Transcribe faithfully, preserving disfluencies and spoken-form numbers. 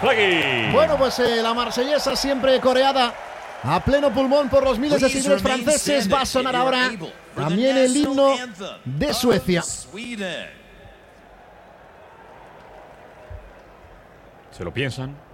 Plagui. Bueno, pues eh, la marsellesa siempre coreada a pleno pulmón por los miles de seguidores franceses. Va a sonar ahora también el himno de Suecia. Se lo piensan.